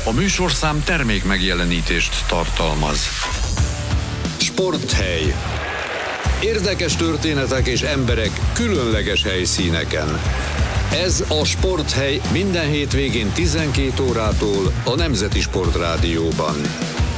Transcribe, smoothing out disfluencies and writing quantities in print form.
A műsorszám termék megjelenítést tartalmaz. Sporthely. Érdekes történetek és emberek különleges helyszíneken. Ez a Sporthely minden hétvégén 12 órától a Nemzeti Sportrádióban.